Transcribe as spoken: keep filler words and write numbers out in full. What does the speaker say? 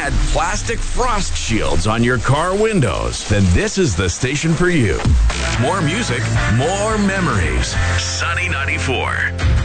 had plastic frost shields on your car windows, then this is the station for you. More music, more memories. Sunny ninety-four.